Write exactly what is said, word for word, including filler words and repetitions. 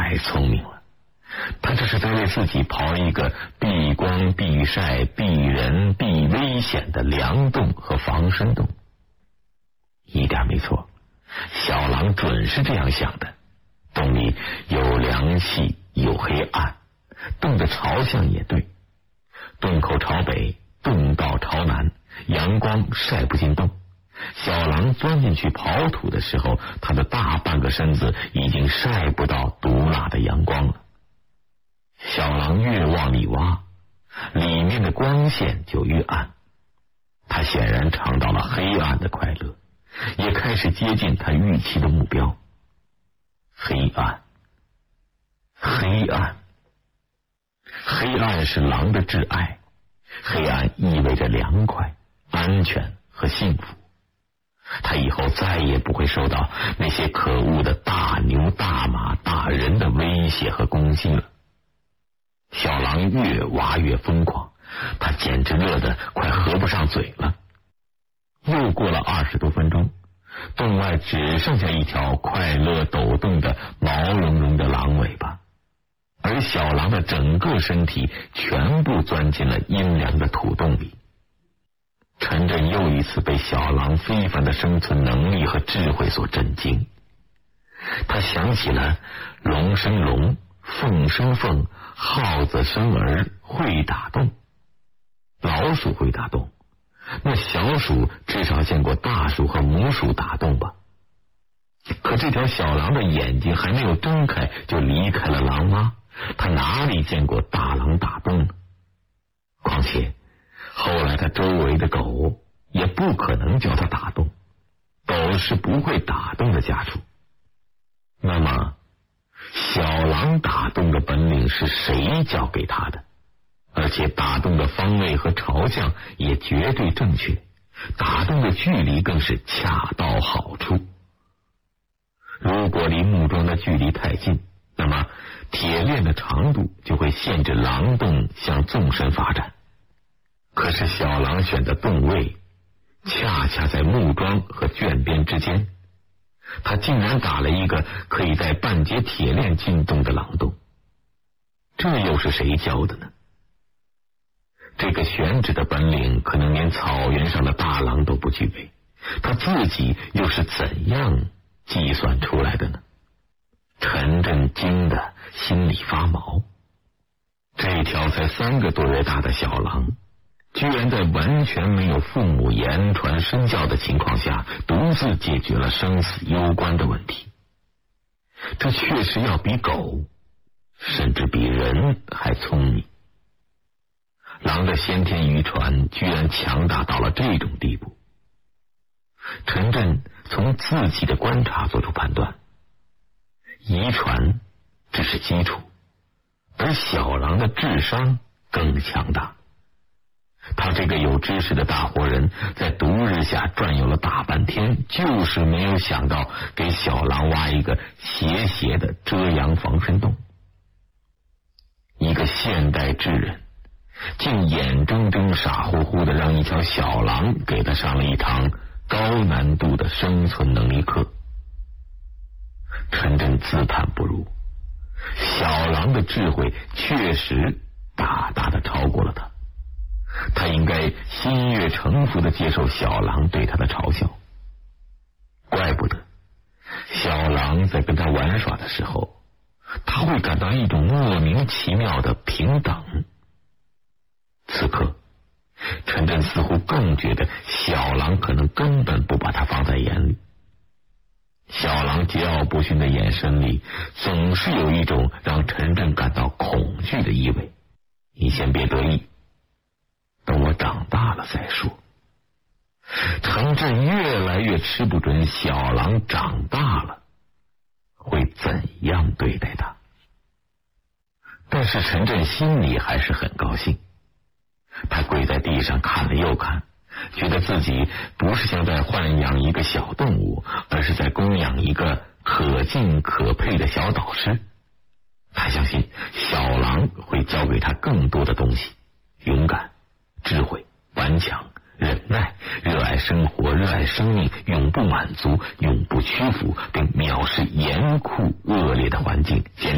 太聪明了，他这是在为自己刨一个避光避晒避人避危险的梁洞和防身洞。一点没错，小狼准是这样想的。洞里有凉气有黑暗，洞的朝向也对，洞口朝北，洞道朝南，阳光晒不进洞。小狼钻进去刨土的时候，他的大半个身子已经晒不到毒辣的阳光了。小狼越往里挖，里面的光线就越暗，他显然尝到了黑暗的快乐，也开始接近他预期的目标。黑暗，黑暗，黑暗是狼的挚爱，黑暗意味着凉快、安全和幸福。他以后再也不会受到那些可恶的大牛、大马、大人的威胁和攻击了。小狼越挖越疯狂，他简直乐得快合不上嘴了。又过了二十多分钟，洞外只剩下一条快乐抖动的毛茸茸的狼尾巴，而小狼的整个身体全部钻进了阴凉的土洞里。陈震又一次被小狼非凡的生存能力和智慧所震惊。他想起了龙生龙，凤生凤，耗子生儿会打洞。老鼠会打洞，那小鼠至少见过大鼠和母鼠打洞吧？可这条小狼的眼睛还没有睁开就离开了狼妈，它哪里见过大狼打洞呢？况且后来他周围的狗也不可能教他打洞，狗是不会打洞的家畜。那么小狼打洞的本领是谁教给他的？而且打洞的方位和朝向也绝对正确，打洞的距离更是恰到好处。如果离木桩的距离太近，那么铁链的长度就会限制狼洞向纵深发展。可是小狼选的洞位恰恰在木桩和圈边之间，他竟然打了一个可以带半截铁链进洞的狼洞，这又是谁教的呢？这个选址的本领可能连草原上的大狼都不具备，他自己又是怎样计算出来的呢？陈震惊得心里发毛。这条才三个多月大的小狼，居然在完全没有父母言传身教的情况下，独自解决了生死攸关的问题。这确实要比狗，甚至比人还聪明。狼的先天遗传居然强大到了这种地步。陈震从自己的观察做出判断，遗传只是基础，而小狼的智商更强大。他这个有知识的大活人在毒日下转悠了大半天，就是没有想到给小狼挖一个斜斜的遮阳防身洞。一个现代智人竟眼睁睁傻乎乎的让一条小狼给他上了一堂高难度的生存能力课。陈震自叹不如，小狼的智慧确实大大的超过了他，他应该心悦诚服的接受小狼对他的嘲笑。怪不得小狼在跟他玩耍的时候，他会感到一种莫名其妙的平等。此刻陈震似乎更觉得小狼可能根本不把他放在眼里。小狼桀骜不驯的眼神里总是有一种让陈震感到恐惧的意味。你先别得意，等我长大了再说。陈震越来越吃不准小狼长大了会怎样对待他，但是陈震心里还是很高兴。他跪在地上看了又看，觉得自己不是像在豢养一个小动物，而是在供养一个可敬可佩的小导师。他相信小狼会教给他更多的东西：勇敢、智慧、顽强、忍耐、热爱生活、热爱生命、永不满足、永不屈服，并藐视严酷恶劣的环境，